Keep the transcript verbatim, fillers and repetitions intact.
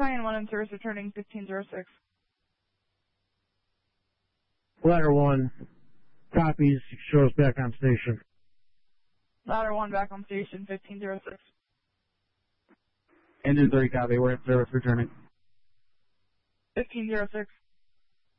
Cayenne one in service returning fifteen zero six. Ladder one, copies, shows back on station. Ladder one back on station, fifteen zero six. Engine three, copy. We're in service returning. fifteen zero six.